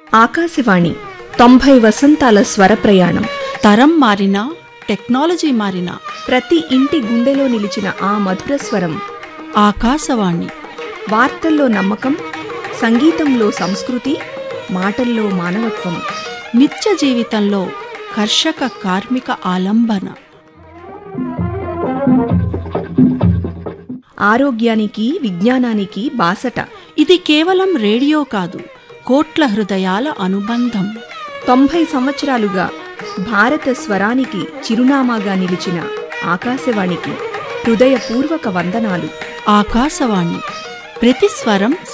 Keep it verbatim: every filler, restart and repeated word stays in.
ఆకాశవాణి తొంభై వసంతాల స్వర ప్రయాణం. తరం మారినా టెక్నాలజీ మారినా ప్రతి ఇంటి గుండెలో నిలిచిన ఆ మధుర స్వరం ఆకాశవాణి. వార్తల్లో నమ్మకం, సంగీతంలో సంస్కృతి, మాటల్లో మానవత్వం. నిత్య జీవితంలో కర్షక కార్మిక ఆలంబన. ఆరోగ్యానికి విజ్ఞానానికి బాసట. ఇది కేవలం రేడియో కాదు, కోట్ల హృదయాల అనుబంధం. తొంభై సంవత్సరాలుగా భారత స్వరానికి చిరునామాగా నిలిచిన ఆకాశవాణికి హృదయపూర్వక వందనాలు. ఆకాశవాణి, ప్రతి స్వరం